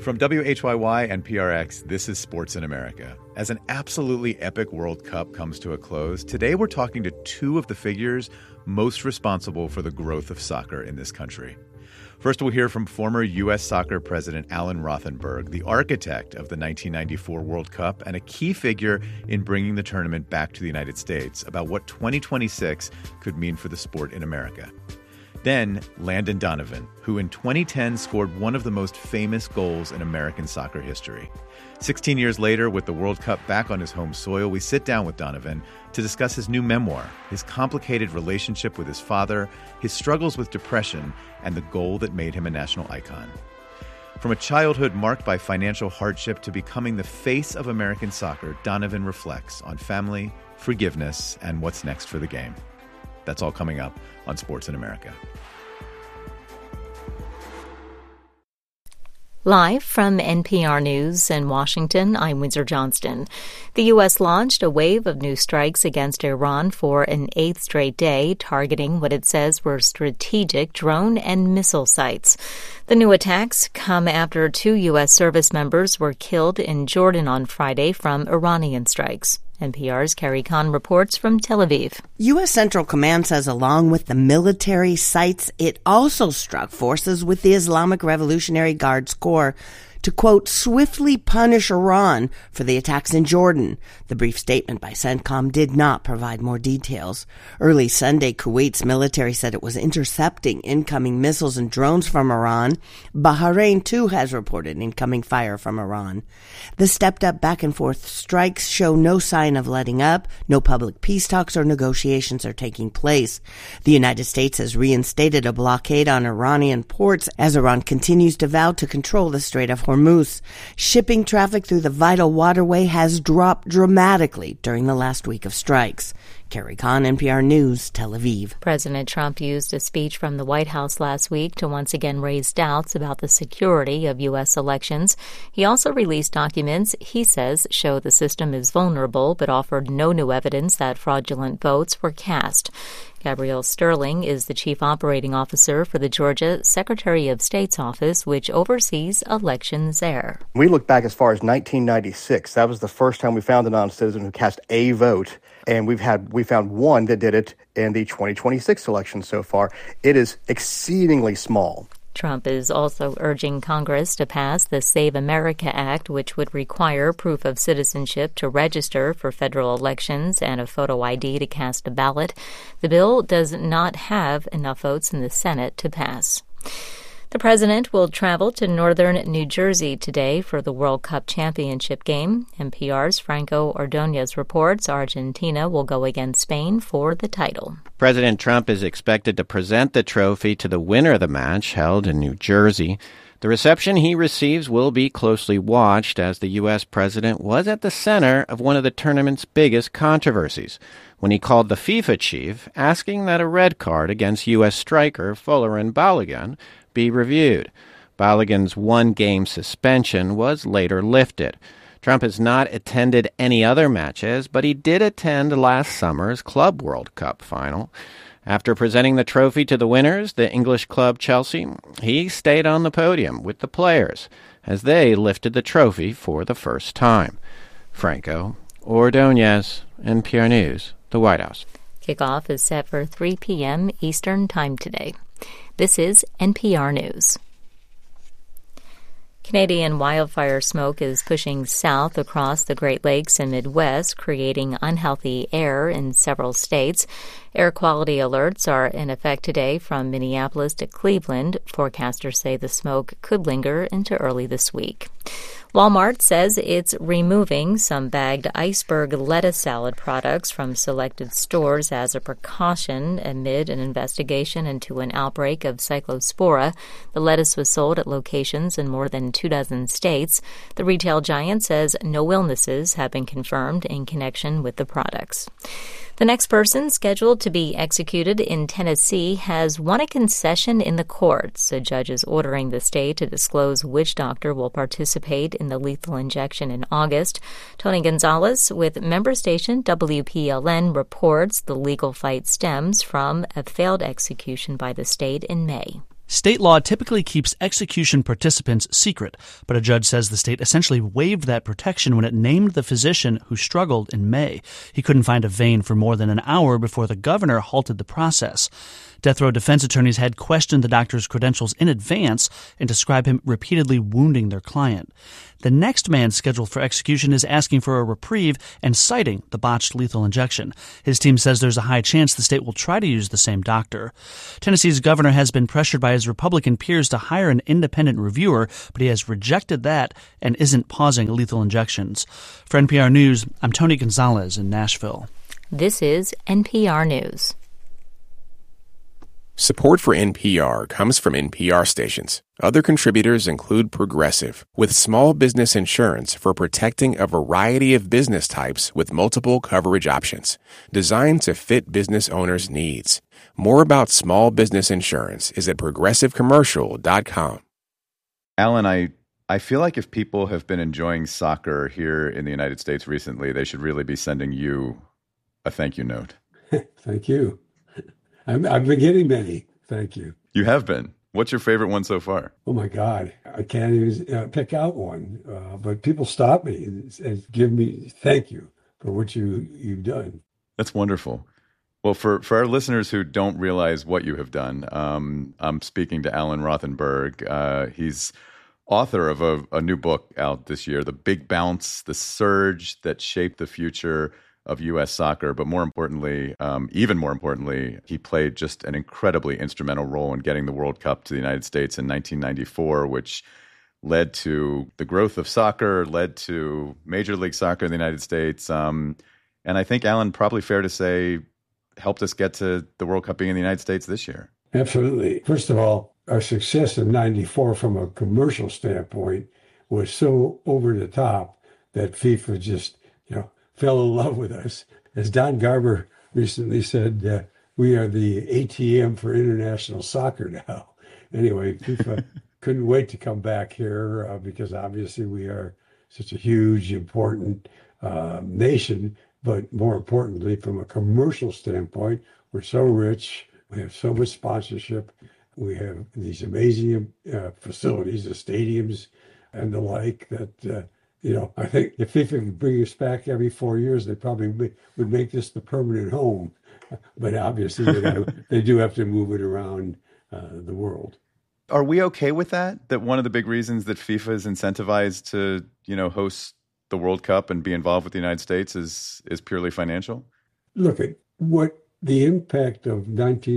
From WHYY and PRX, this is Sports in America. As an absolutely epic World Cup comes to a close, today we're talking to two of the figures most responsible for the growth of soccer in this country. First, we'll hear from former U.S. Soccer President Alan Rothenberg, the architect of the 1994 World Cup and a key figure in bringing the tournament back to the United States, about what 2026 could mean for the sport in America. Then, Landon Donovan, who in 2010 scored one of the most famous goals in American soccer history. 16 years later, with the World Cup back on his home soil, we sit down with Donovan to discuss his new memoir, his complicated relationship with his father, his struggles with depression, and the goal that made him a national icon. From a childhood marked by financial hardship to becoming the face of American soccer, Donovan reflects on family, forgiveness, and what's next for the game. That's all coming up on Sports in America. Live from NPR News in Washington, I'm Windsor Johnston. The U.S. launched a wave of new strikes against Iran for an eighth straight day, targeting what it says were strategic drone and missile sites. The new attacks come after 2 U.S. service members were killed in Jordan on Friday from Iranian strikes. NPR's Carrie Kahn reports from Tel Aviv. U.S. Central Command says along with the military sites, it also struck forces with the Islamic Revolutionary Guards Corps to, quote, swiftly punish Iran for the attacks in Jordan. The brief statement by CENTCOM did not provide more details. Early Sunday, Kuwait's military said it was intercepting incoming missiles and drones from Iran. Bahrain, too, has reported incoming fire from Iran. The stepped-up back-and-forth strikes show no sign of letting up. No public peace talks or negotiations are taking place. The United States has reinstated a blockade on Iranian ports as Iran continues to vow to control the Strait of Hormuz. Shipping traffic through the vital waterway has dropped dramatically during the last week of strikes. Carrie Kahn, NPR News, Tel Aviv. President Trump used a speech from the White House last week to once again raise doubts about the security of U.S. elections. He also released documents he says show the system is vulnerable, but offered no new evidence that fraudulent votes were cast. Gabrielle Sterling is the chief operating officer for the Georgia Secretary of State's office, which oversees elections there. We look back as far as 1996. That was the first time we found a non-citizen who cast a vote. And we found one that did it in the 2026 election so far. It is exceedingly small. Trump is also urging Congress to pass the Save America Act, which would require proof of citizenship to register for federal elections and a photo ID to cast a ballot. The bill does not have enough votes in the Senate to pass. The president will travel to northern New Jersey today for the World Cup championship game. NPR's Franco Ordonez reports Argentina will go against Spain for the title. President Trump is expected to present the trophy to the winner of the match held in New Jersey. The reception he receives will be closely watched as the U.S. president was at the center of one of the tournament's biggest controversies when he called the FIFA chief asking that a red card against U.S. striker Folarin Balogun be reviewed. Balogun's one-game suspension was later lifted. Trump has not attended any other matches, but he did attend last summer's Club World Cup final. After presenting the trophy to the winners, the English club Chelsea, he stayed on the podium with the players as they lifted the trophy for the first time. Franco Ordonez, NPR News, the White House. Kickoff is set for 3 p.m. Eastern Time today. This is NPR News. Canadian wildfire smoke is pushing south across the Great Lakes and Midwest, creating unhealthy air in several states. Air quality alerts are in effect today from Minneapolis to Cleveland. Forecasters say the smoke could linger into early this week. Walmart says it's removing some bagged iceberg lettuce salad products from selected stores as a precaution amid an investigation into an outbreak of cyclospora. The lettuce was sold at locations in more than 24 states. The retail giant says no illnesses have been confirmed in connection with the products. The next person scheduled to be executed in Tennessee has won a concession in the courts. A judge is ordering the state to disclose which doctor will participate in the lethal injection in August. Tony Gonzalez with member station WPLN reports the legal fight stems from a failed execution by the state in May. State law typically keeps execution participants secret, but a judge says the state essentially waived that protection when it named the physician who struggled in May. He couldn't find a vein for more than an hour before the governor halted the process. Death row defense attorneys had questioned the doctor's credentials in advance and described him repeatedly wounding their client. The next man scheduled for execution is asking for a reprieve and citing the botched lethal injection. His team says there's a high chance the state will try to use the same doctor. Tennessee's governor has been pressured by his Republican peers to hire an independent reviewer, but he has rejected that and isn't pausing lethal injections. For NPR News, I'm Tony Gonzalez in Nashville. This is NPR News. Support for NPR comes from NPR stations. Other contributors include Progressive, with small business insurance for protecting a variety of business types with multiple coverage options, designed to fit business owners' needs. More about small business insurance is at progressivecommercial.com. Alan, I feel like if people have been enjoying soccer here in the United States recently, they should really be sending you a thank you note. Thank you. I've been getting many. Thank you. You have been. What's your favorite one so far? Oh, my God. I can't even pick out one. But people stop me and give me thank you for what you've done. That's wonderful. Well, for our listeners who don't realize what you have done, I'm speaking to Alan Rothenberg. He's author of a new book out this year, The Big Bounce, The Surge That Shaped the Future of U.S. Soccer. But more importantly, even more importantly, he played just an incredibly instrumental role in getting the World Cup to the United States in 1994, which led to the growth of soccer, led to Major League Soccer in the United States. And I think, Alan, probably fair to say, helped us get to the World Cup being in the United States this year. Absolutely. First of all, our success in 94 from a commercial standpoint was so over the top that FIFA just, fell in love with us. As Don Garber recently said, we are the ATM for international soccer now. Anyway, FIFA couldn't wait to come back here because obviously we are such a huge, important nation. But more importantly, from a commercial standpoint, we're so rich. We have so much sponsorship. We have these amazing facilities, the stadiums and the like that, I think if FIFA could bring us back every 4 years, they probably would make this the permanent home. But obviously, they do have to move it around the world. Are we okay with that? That one of the big reasons that FIFA is incentivized to, host the World Cup and be involved with the United States is purely financial? Look at what the impact of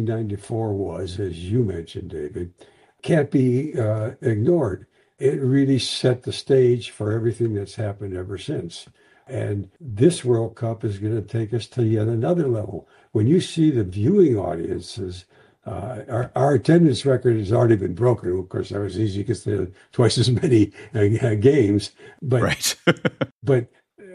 1994 was, as you mentioned, David, can't be ignored. It really set the stage for everything that's happened ever since. And this World Cup is going to take us to yet another level. When you see the viewing audiences, our attendance record has already been broken. Of course, that was easy because there are twice as many games. But, right. But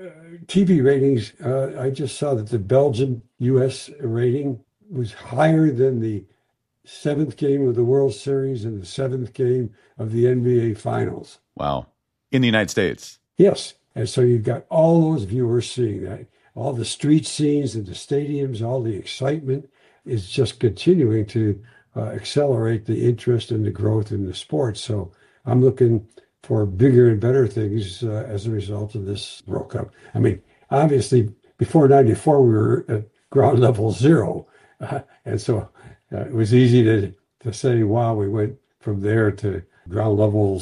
TV ratings, I just saw that the Belgium-U.S. rating was higher than the seventh game of the World Series and the seventh game of the NBA Finals. Wow. In the United States? Yes. And so you've got all those viewers seeing that. All the street scenes and the stadiums, all the excitement is just continuing to accelerate the interest and the growth in the sport. So I'm looking for bigger and better things as a result of this World Cup. I mean, obviously, before 94, we were at ground level zero. And so it was easy to say, wow, we went from there to ground level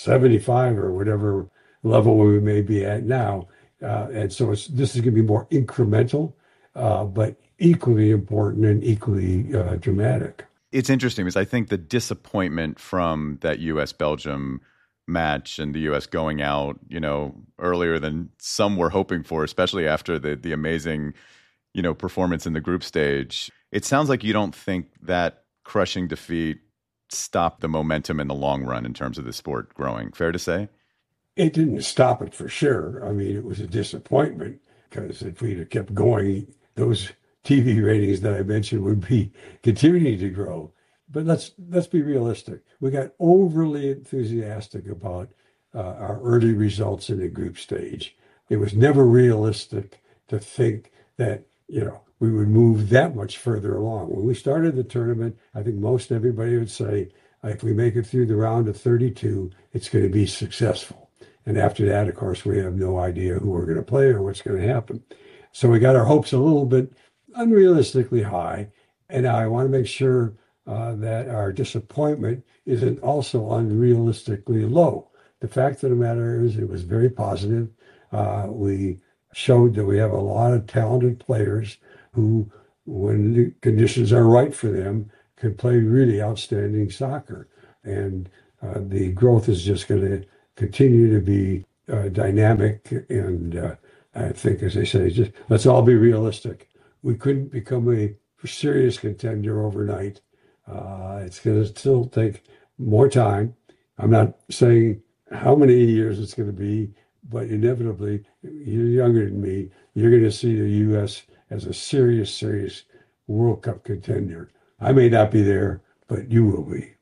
75 or whatever level we may be at now. And so this is going to be more incremental, but equally important and equally dramatic. It's interesting because I think the disappointment from that U.S.-Belgium match and the U.S. going out, earlier than some were hoping for, especially after the amazing, performance in the group stage. It sounds like you don't think that crushing defeat stopped the momentum in the long run in terms of the sport growing. Fair to say? It didn't stop it for sure. I mean, it was a disappointment because if we'd have kept going, those TV ratings that I mentioned would be continuing to grow. But let's be realistic. We got overly enthusiastic about our early results in the group stage. It was never realistic to think that, we would move that much further along. When we started the tournament, I think most everybody would say if we make it through the round of 32, it's going to be successful. And after that, of course, we have no idea who we're going to play or what's going to happen. So we got our hopes a little bit unrealistically high. And I want to make sure that our disappointment isn't also unrealistically low. The fact of the matter is it was very positive. We showed that we have a lot of talented players who, when the conditions are right for them, can play really outstanding soccer. And the growth is just going to continue to be dynamic. And I think, as I say, just let's all be realistic. We couldn't become a serious contender overnight. It's going to still take more time. I'm not saying how many years it's going to be, but inevitably, you're younger than me, you're going to see the U.S. as a serious World Cup contender. I may not be there, but you will be.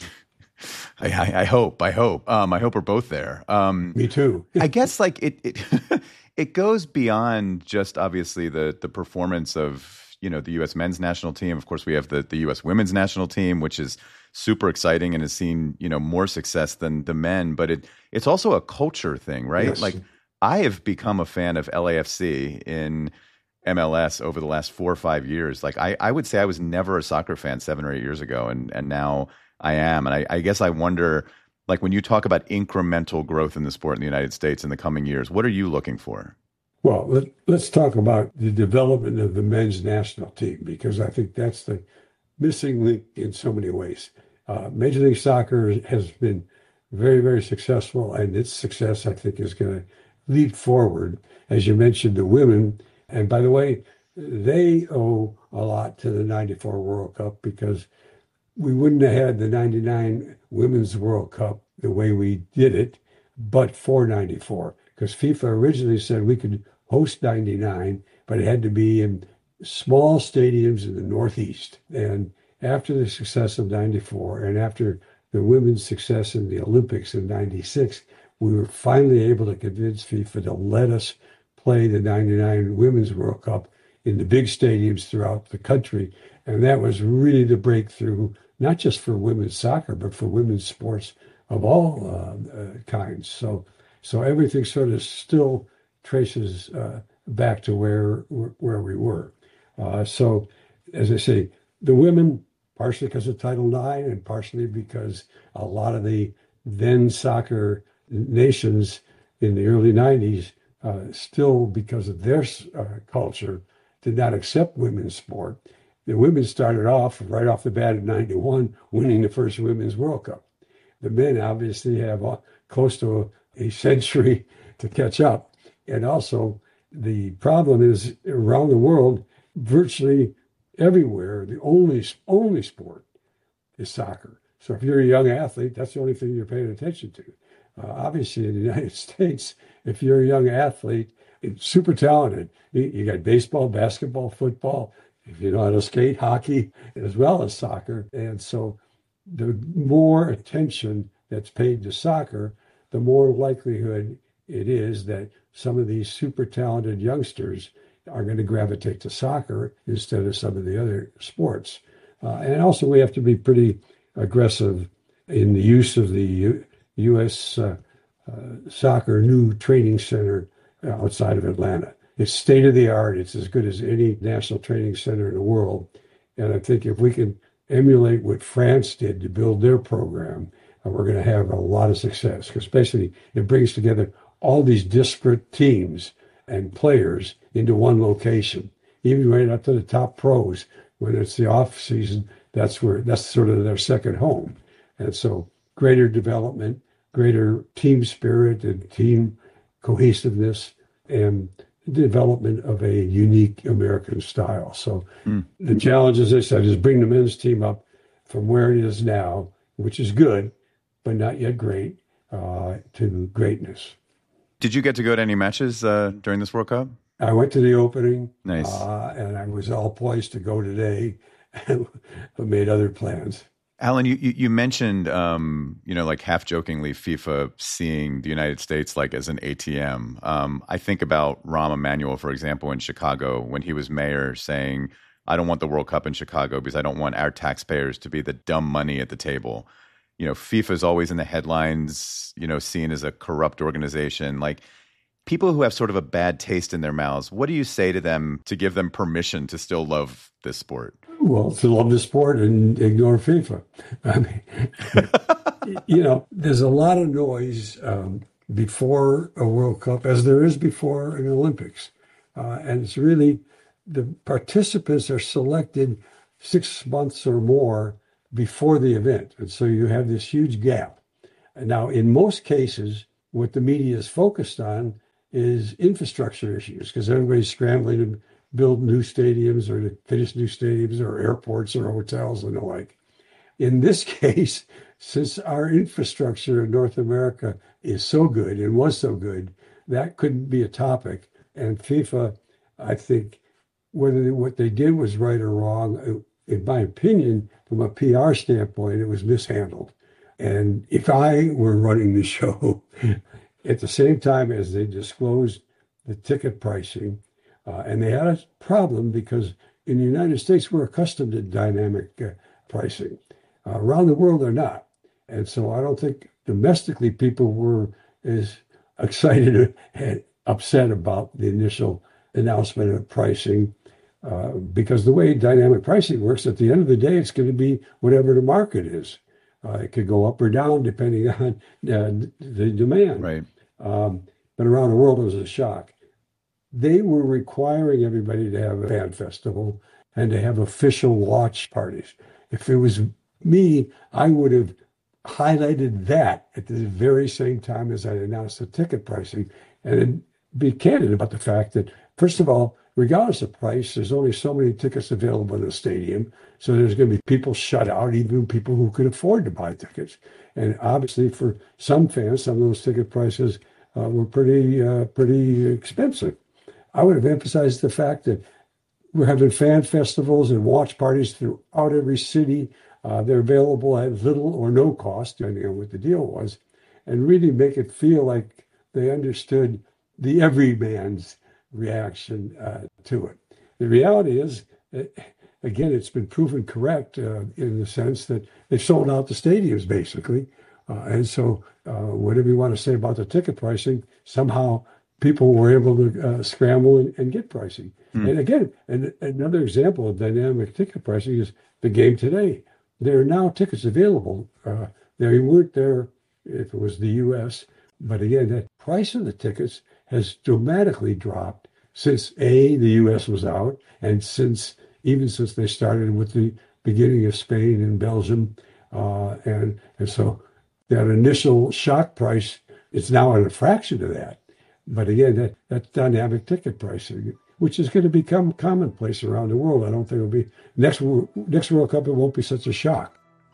I hope. I hope we're both there. Me too. I guess like it it goes beyond just obviously the performance of, the U.S. men's national team. Of course, we have the U.S. women's national team, which is super exciting and has seen, more success than the men. But it's also a culture thing, right? Yes. Like I have become a fan of LAFC in MLS over the last 4 or 5 years. Like I would say I was never a soccer fan 7 or 8 years ago. And now I am. And I guess I wonder, like when you talk about incremental growth in the sport in the United States in the coming years, what are you looking for? Well, let's talk about the development of the men's national team, because I think that's the missing link in so many ways. Major League Soccer has been very, very successful, and its success, I think, is going to leap forward. As you mentioned, the women, and by the way, they owe a lot to the 94 World Cup, because we wouldn't have had the 99 Women's World Cup the way we did it, but for 94. Because FIFA originally said we could host 99, but it had to be in small stadiums in the Northeast. And after the success of 94 and after the women's success in the Olympics in 96, we were finally able to convince FIFA to let us play the 99 Women's World Cup in the big stadiums throughout the country. And that was really the breakthrough, not just for women's soccer, but for women's sports of all kinds. So everything sort of still traces back to where we were. So, as I say, the women, partially because of Title IX and partially because a lot of the then soccer nations in the early 90s, still because of their culture, did not accept women's sport. The women started off right off the bat in 91, winning the first Women's World Cup. The men obviously have close to a century to catch up. And also, the problem is around the world, virtually everywhere, the only sport is soccer. So if you're a young athlete, that's the only thing you're paying attention to. Obviously, in the United States, if you're a young athlete, it's super talented. You got baseball, basketball, football, if you know how to skate, hockey, as well as soccer. And so the more attention that's paid to soccer, the more likelihood it is that some of these super talented youngsters are going to gravitate to soccer instead of some of the other sports. And also we have to be pretty aggressive in the use of the U.S. Soccer new training center outside of Atlanta. It's state of the art. It's as good as any national training center in the world. And I think if we can emulate what France did to build their program, we're going to have a lot of success, because basically it brings together all these disparate teams and players into one location, even right up to the top pros. When it's the off season, that's sort of their second home. And so greater development, greater team spirit and team cohesiveness, and development of a unique American style. So the challenge, as I said, is bring the men's team up from where it is now, which is good, but not yet great, to greatness. Did you get to go to any matches during this World Cup? I went to the opening. Nice. And I was all poised to go today, but made other plans. Alan, you mentioned, like half jokingly, FIFA seeing the United States like as an ATM. I think about Rahm Emanuel, for example, in Chicago when he was mayor, saying, I don't want the World Cup in Chicago because I don't want our taxpayers to be the dumb money at the table. FIFA is always in the headlines, seen as a corrupt organization. Like, people who have sort of a bad taste in their mouths, what do you say to them to give them permission to still love this sport? Well, to love the sport and ignore FIFA. I mean, there's a lot of noise before a World Cup, as there is before an Olympics. And it's really, the participants are selected 6 months or more before the event. And so you have this huge gap. And now, in most cases, what the media is focused on is infrastructure issues, because everybody's scrambling to build new stadiums or to finish new stadiums or airports or hotels and the like. In this case, since our infrastructure in North America is so good and was so good, that couldn't be a topic. And FIFA, I think, whether what they did was right or wrong, in my opinion, from a PR standpoint, it was mishandled. And if I were running the show, at the same time as they disclosed the ticket pricing, and they had a problem because in the United States, we're accustomed to dynamic pricing. Around the world, they're not. And so I don't think domestically people were as excited and upset about the initial announcement of pricing, because the way dynamic pricing works, at the end of the day, it's going to be whatever the market is. It could go up or down depending on the demand. Right. But around the world, it was a shock. They were requiring everybody to have a fan festival and to have official watch parties. If it was me, I would have highlighted that at the very same time as I announced the ticket pricing, and be candid about the fact that, first of all, regardless of price, there's only so many tickets available in the stadium. So there's going to be people shut out, even people who could afford to buy tickets. And obviously for some fans, some of those ticket prices were pretty expensive. I would have emphasized the fact that we're having fan festivals and watch parties throughout every city. They're available at little or no cost, depending on what the deal was, and really make it feel like they understood the everyman's reaction to it. The reality is, again, it's been proven correct in the sense that they've sold out the stadiums, basically. And so whatever you want to say about the ticket pricing, somehow people were able to scramble and get pricing. And again, another example of dynamic ticket pricing is the game today. There are now tickets available. They weren't there if it was the U.S., but again, the price of the tickets has dramatically dropped since the U.S. was out, and even since they started with the beginning of Spain and Belgium, and so that initial shock price is now at a fraction of that. But again, that dynamic ticket pricing, which is going to become commonplace around the world. I don't think it'll be next World Cup. It won't be such a shock.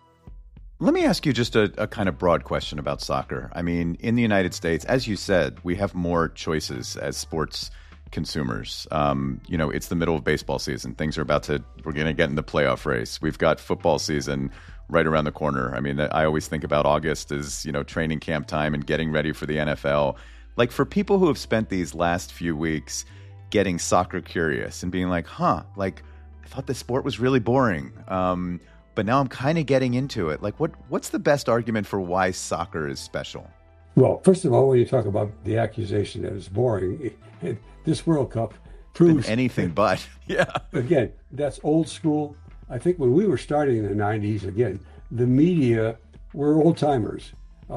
Let me ask you just a kind of broad question about soccer. I mean, in the United States, as you said, we have more choices as sports consumers. It's the middle of baseball season. We're going to get in the playoff race. We've got football season right around the corner. I mean, I always think about August as, training camp time and getting ready for the NFL. Like, for people who have spent these last few weeks getting soccer curious and being like, I thought this sport was really boring. But now I'm kind of getting into it. Like, what's the best argument for why soccer is special? Well, first of all, when you talk about the accusation that it's boring, this World Cup proves anything but. Yeah. Again, that's old school. I think when we were starting in the 90s, again, the media were old timers,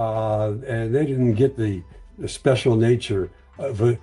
and they didn't get the special nature of a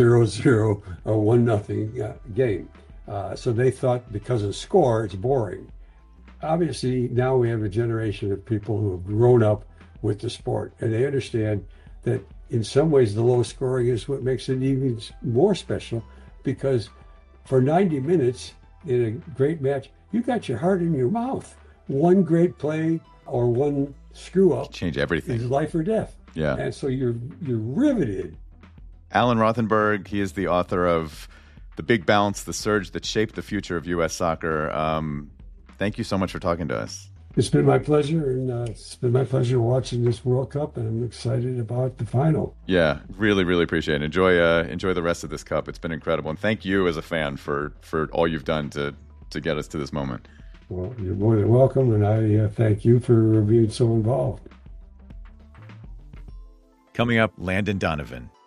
0-0 or 1-0 game. So they thought because of score, it's boring. Obviously, now we have a generation of people who have grown up with the sport, and they understand that in some ways the low scoring is what makes it even more special, because for 90 minutes in a great match, you got your heart in your mouth. One great play or one screw up change everything. Is life or death. Yeah. And so you're riveted. Alan Rothenberg, he is the author of The Big Bounce, The Surge That Shaped the Future of U.S. Soccer. Thank you so much for talking to us. It's been my pleasure, and it's been my pleasure watching this World Cup, and I'm excited about the final. Yeah, really, really appreciate it. Enjoy the rest of this Cup. It's been incredible, and thank you as a fan for all you've done to get us to this moment. Well, you're more than welcome, and I thank you for being so involved. Coming up, Landon Donovan.